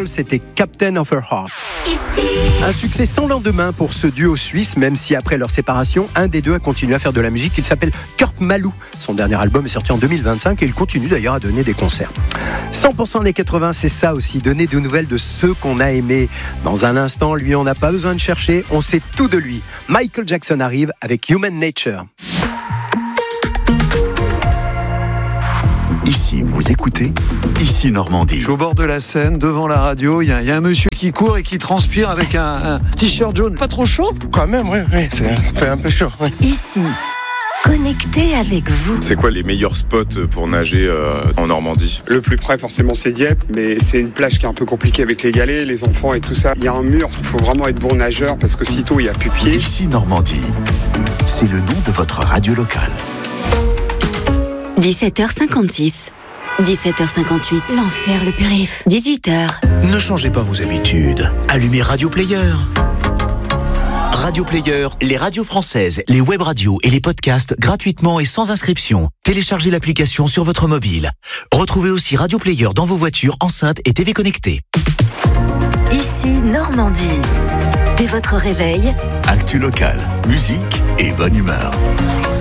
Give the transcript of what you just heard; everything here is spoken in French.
Idol, c'était Captain of Her Heart. Un succès sans lendemain pour ce duo suisse, même si après leur séparation, un des deux a continué à faire de la musique. Il s'appelle Kurt Malou. Son dernier album est sorti en 2025 et il continue d'ailleurs à donner des concerts. 100% des 80, c'est ça aussi, donner de nouvelles de ceux qu'on a aimés. Dans un instant, lui, on n'a pas besoin de chercher, on sait tout de lui. Michael Jackson arrive avec Human Nature. Ici, vous écoutez Ici Normandie. Je suis au bord de la Seine, devant la radio. Il y a un monsieur qui court et qui transpire avec un t-shirt jaune. Pas trop chaud ? Quand même, oui, ça fait un peu chaud. Oui. Ici, connecté avec vous. C'est quoi les meilleurs spots pour nager en Normandie ? Le plus près, forcément, c'est Dieppe, mais c'est une plage qui est un peu compliquée avec les galets, les enfants et tout ça. Il y a un mur, il faut vraiment être bon nageur parce que sitôt il n'y a plus pied. Ici Normandie, c'est le nom de votre radio locale. 17h56. 17h58. L'enfer, le périph'. 18h. Ne changez pas vos habitudes. Allumez Radio Player. Radio Player, les radios françaises, les web radios et les podcasts gratuitement et sans inscription. Téléchargez l'application sur votre mobile. Retrouvez aussi Radio Player dans vos voitures, enceintes et TV connectées. Ici Normandie. Dès votre réveil, Actu locale, musique et bonne humeur.